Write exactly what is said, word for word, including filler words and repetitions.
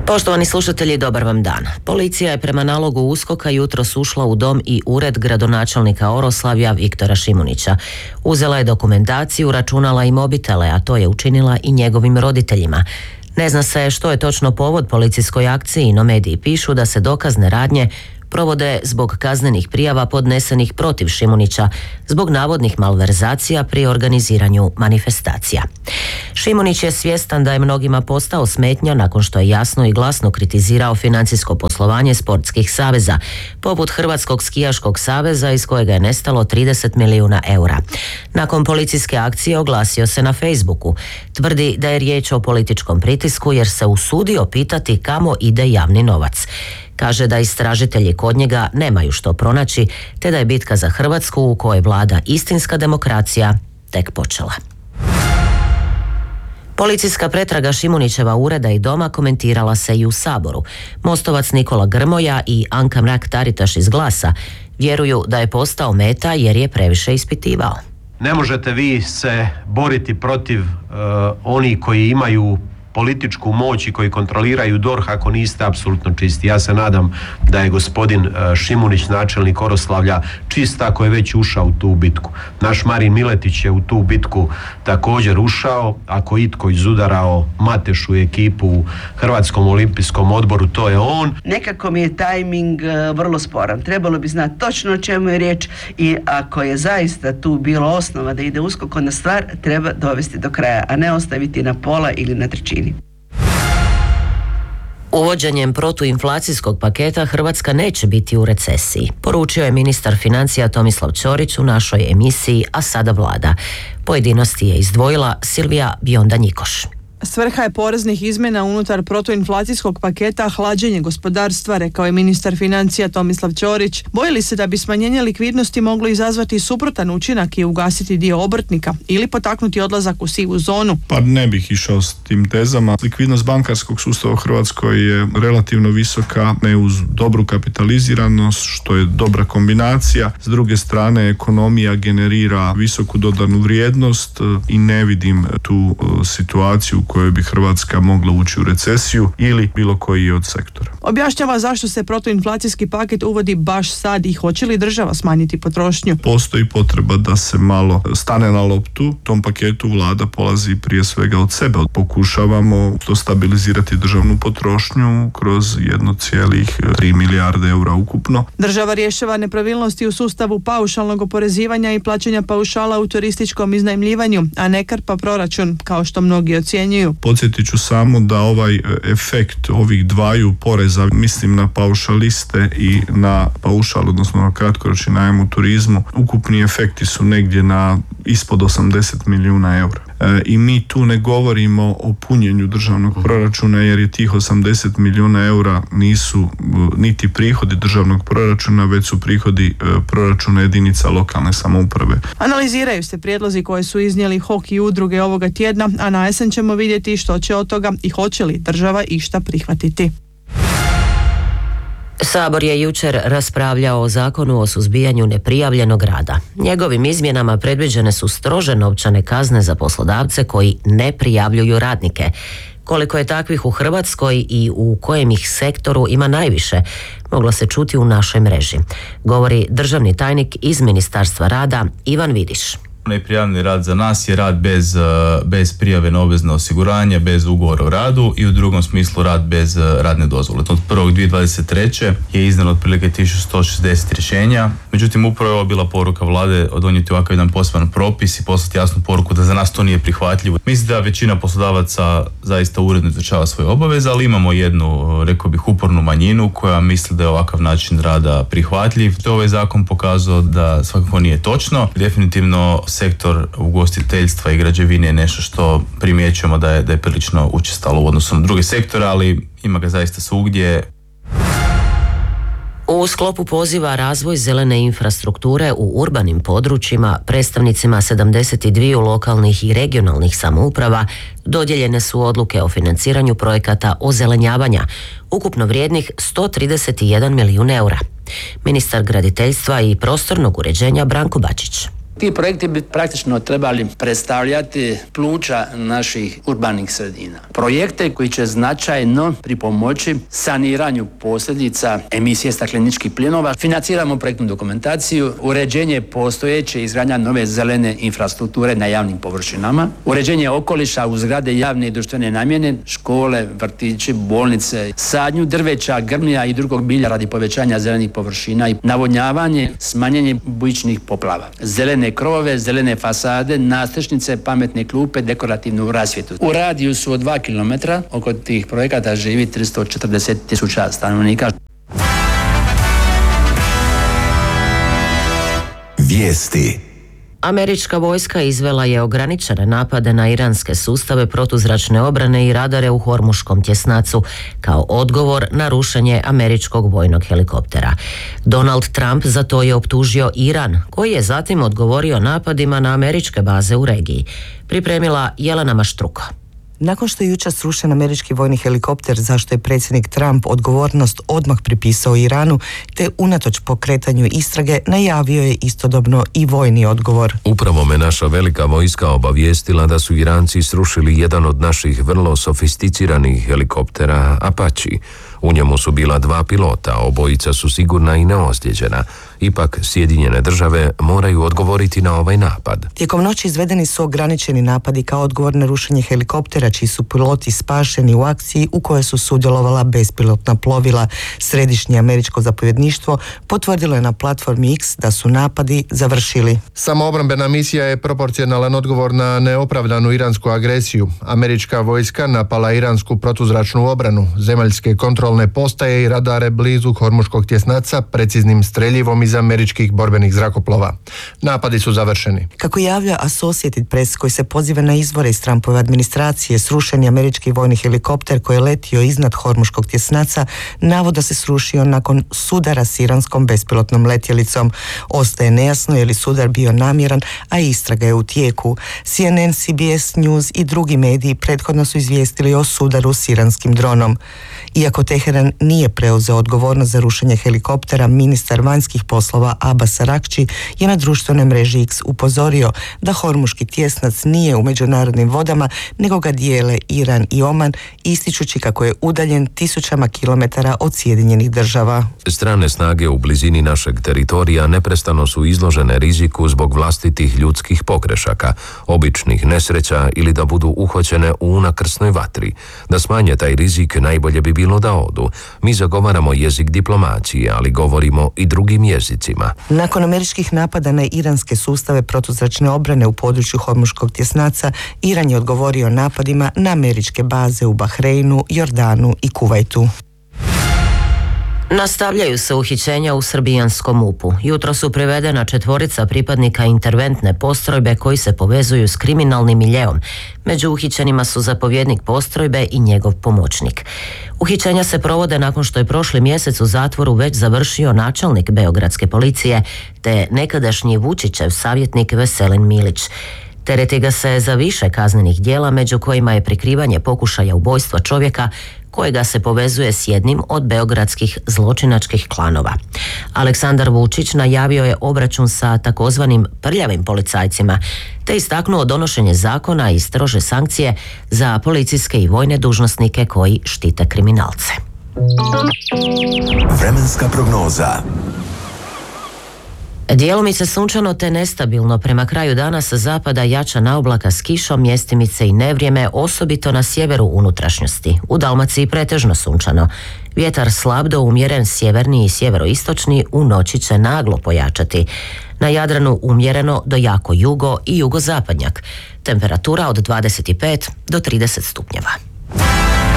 Poštovani slušatelji, dobar vam dan. Policija je prema nalogu USKOK-a jutros ušla u dom i ured gradonačelnika Oroslavlja Viktora Šimunića. Uzela je dokumentaciju, računala i mobitele, a to je učinila i njegovim roditeljima. Ne zna se što je točno povod policijskoj akciji, no mediji pišu da se dokazne radnje provode zbog kaznenih prijava podnesenih protiv Šimunića zbog navodnih malverzacija pri organiziranju manifestacija. Šimunić je svjestan da je mnogima postao smetnja nakon što je jasno i glasno kritizirao financijsko poslovanje sportskih saveza, poput Hrvatskog skijaškog saveza iz kojega je nestalo trideset milijuna eura. Nakon policijske akcije oglasio se na Facebooku. Tvrdi da je riječ o političkom pritisku jer se usudio pitati kamo ide javni novac. Kaže da istražitelji kod njega nemaju što pronaći, te da je bitka za Hrvatsku u kojoj vlada istinska demokracija tek počela. Policijska pretraga Šimunićeva ureda i doma komentirala se i u Saboru. Mostovac Nikola Grmoja i Anka Mrak-Taritaš iz Glasa vjeruju da je postao meta jer je previše ispitivao. Ne možete vi se boriti protiv uh, onih koji imaju političku moć i koji kontroliraju D O R H ako niste apsolutno čisti. Ja se nadam da je gospodin Šimunić, načelnik Oroslavlja, čist ako je već ušao u tu bitku. Naš Marin Miletić je u tu bitku također ušao. Ako itko izudarao Matešu i ekipu u Hrvatskom olimpijskom odboru, to je on. Nekako mi je tajming vrlo sporan. Trebalo bi znati točno o čemu je riječ i ako je zaista tu bilo osnova da ide USKOK, onda stvar treba dovesti do kraja, a ne ostaviti na pola ili na trećini. Uvođenjem protuinflacijskog paketa Hrvatska neće biti u recesiji, poručio je ministar financija Tomislav Ćorić u našoj emisiji A sada vlada. Pojedinosti je izdvojila Silvija Bionda-Njikoš. Svrha je poreznih izmjena unutar protuinflacijskog paketa hlađenje gospodarstva, rekao je ministar financija Tomislav Ćorić. Bojili se da bi smanjenje likvidnosti moglo izazvati suprotan učinak i ugasiti dio obrtnika ili potaknuti odlazak u sivu zonu. Pa ne bih išao s tim tezama. Likvidnost bankarskog sustava u Hrvatskoj je relativno visoka, ne uz dobru kapitaliziranost, što je dobra kombinacija. S druge strane, ekonomija generira visoku dodanu vrijednost i ne vidim tu situaciju u kojoj bi Hrvatska mogla ući u recesiju ili bilo koji od sektora. Objašnjava zašto se protuinflacijski paket uvodi baš sad i hoće li država smanjiti potrošnju. Postoji potreba da se malo stane na loptu. Tom paketu vlada polazi prije svega od sebe. Pokušavamo to stabilizirati državnu potrošnju kroz jedno zarez tri milijarde eura ukupno. Država rješava nepravilnosti u sustavu paušalnog oporezivanja i plaćanja paušala u turističkom iznajmljivanju, a ne krpa proračun, kao što mnogi ocjenjuju. Podsjetit ću samo da ovaj efekt ovih dvaju poreza, mislim na paušaliste i na paušal, odnosno na kratkoročni najam u turizmu, ukupni efekti su negdje na ispod osamdeset milijuna eura. E, I mi tu ne govorimo o punjenju državnog proračuna jer je tih osamdeset milijuna eura nisu niti prihodi državnog proračuna, već su prihodi e, proračuna jedinica lokalne samouprave. Analiziraju se prijedlozi koje su iznijeli H O K i udruge ovoga tjedna, a na jesen ćemo vidjeti što će od toga i hoće li država išta prihvatiti. Sabor je jučer raspravljao o zakonu o suzbijanju neprijavljenog rada. Njegovim izmjenama predviđene su strože novčane kazne za poslodavce koji ne prijavljuju radnike. Koliko je takvih u Hrvatskoj i u kojem ih sektoru ima najviše, moglo se čuti u našoj mreži. Govori državni tajnik iz Ministarstva rada Ivan Vidiš. Neprijavljeni rad za nas je rad bez, bez prijave na obvezno osiguranje, bez ugovora o radu i u drugom smislu rad bez radne dozvole. Od prvog dvije tisuće dvadeset treće je izdano otprilike tisuću sto šezdeset rješenja. Međutim, upravo je ovo bila poruka vlade donijeti ovakav jedan poseban propis i poslati jasnu poruku da za nas to nije prihvatljivo. Mislim da većina poslodavaca zaista uredno izvršava svoje obaveze, ali imamo jednu, rekao bih, upornu manjinu koja misli da je ovakav način rada prihvatljiv. To ovaj zakon pokazao da svakako nije točno. Definitivno sektor ugostiteljstva i građevine je nešto što primjećujemo da je, da je prilično učestalo u odnosu na druge sektore, ali ima ga zaista svugdje. U sklopu poziva razvoj zelene infrastrukture u urbanim područjima predstavnicima sedamdeset dva lokalnih i regionalnih samouprava dodijeljene su odluke o financiranju projekata ozelenjavanja, ukupno vrijednih sto trideset jedan milijun eura. Ministar graditeljstva i prostornog uređenja Branko Bačić. Ti projekti bi praktično trebali predstavljati pluća naših urbanih sredina. Projekte koji će značajno pripomoći saniranju posljedica emisije stakleničkih plinova. Financiramo projektnu dokumentaciju, uređenje postojeće, izgradnja nove zelene infrastrukture na javnim površinama, uređenje okoliša u zgrade javne i društvene namjene, škole, vrtići, bolnice, sadnju drveća, grmlja i drugog bilja radi povećanja zelenih površina i navodnjavanje, smanjenje bujičnih poplava. Zelene krovove, zelene fasade, nadstrešnice, pametne klupe, dekorativnu rasvjetu. U radijusu od dva kilometra oko tih projekata živi tristo četrdeset tisuća stanovnika. Vijesti. Američka vojska izvela je ograničene napade na iranske sustave protuzračne obrane i radare u Hormuškom tjesnacu kao odgovor na rušenje američkog vojnog helikoptera. Donald Trump za to je optužio Iran, koji je zatim odgovorio napadima na američke baze u regiji. Pripremila Jelena Maštruko. Nakon što je jučer srušen američki vojni helikopter, zašto je predsjednik Trump odgovornost odmah pripisao Iranu, te unatoč pokretanju istrage najavio je istodobno i vojni odgovor. Upravo me naša velika vojska obavijestila da su Iranci srušili jedan od naših vrlo sofisticiranih helikoptera Apache. U njemu su bila dva pilota, obojica su sigurna i neozlijeđena. Ipak Sjedinjene države moraju odgovoriti na ovaj napad. Tijekom noći izvedeni su ograničeni napadi kao odgovor na rušenje helikoptera, čiji su piloti spašeni u akciji u kojoj su sudjelovala bespilotna plovila. Središnje američko zapovjedništvo potvrdilo je na platformi X da su napadi završili. Samoobrambena misija je proporcionalan odgovor na neopravdanu iransku agresiju. Američka vojska napala iransku protuzračnu obranu, zemaljske kontrolne postaje i radare blizu Hormuškog tjesnaca preciznim streljivom iz američkih borbenih zrakoplova. Napadi su završeni. Kako javlja Associated Press, koji se poziva na izvore iz Trumpove administracije, srušeni američki vojni helikopter koji je letio iznad Hormuškog tjesnaca navodno se srušio nakon sudara s iranskom bespilotnom letjelicom. Ostaje nejasno je li sudar bio namjeran, a istraga je u tijeku. C N N, C B S News i drugi mediji prethodno su izvijestili o sudaru s iranskim dronom. Iako Teheran nije preuzeo odgovornost za rušenje helikoptera, ministar vanjskih poslova Abbas Araghči je na društvenoj mreži X upozorio da Hormuški tjesnac nije u međunarodnim vodama, nego ga dijele Iran i Oman, ističući kako je udaljen tisućama kilometara od Sjedinjenih država. Strane snage u blizini našeg teritorija neprestano su izložene riziku zbog vlastitih ljudskih pogrešaka, običnih nesreća ili da budu uhoćene u unakrsnoj vatri. Da smanje taj rizik najbolje bi bilo da odu. Mi zagovaramo jezik diplomacije, ali govorimo i drugim jezicima. Nakon američkih napada na iranske sustave protuzračne obrane u području Hormuškog tjesnaca, Iran je odgovorio napadima na američke baze u Bahreinu, Jordanu i Kuvajtu. Nastavljaju se uhićenja u srbijanskom MUP-u. Jutro su privedena četvorica pripadnika interventne postrojbe koji se povezuju s kriminalnim miljeom. Među uhićenima su zapovjednik postrojbe i njegov pomoćnik. Uhićenja se provode nakon što je prošli mjesec u zatvoru već završio načelnik beogradske policije te nekadašnji Vučićev savjetnik Veselin Milić. Tereti ga se za više kaznenih djela, među kojima je prikrivanje pokušaja ubojstva čovjeka kojega se povezuje s jednim od beogradskih zločinačkih klanova. Aleksandar Vučić najavio je obračun sa takozvanim prljavim policajcima, te istaknuo donošenje zakona i strože sankcije za policijske i vojne dužnosnike koji štite kriminalce. Vremenska prognoza. Djelomice sunčano te nestabilno, prema kraju dana sa zapada jača naoblaka s kišom, mjestimice i nevrijeme, osobito na sjeveru unutrašnjosti. U Dalmaciji pretežno sunčano. Vjetar slab do umjeren sjeverni i sjeveroistočni, u noći će naglo pojačati. Na Jadranu umjereno do jako jugo i jugozapadnjak. Temperatura od dvadeset pet do trideset stupnjeva.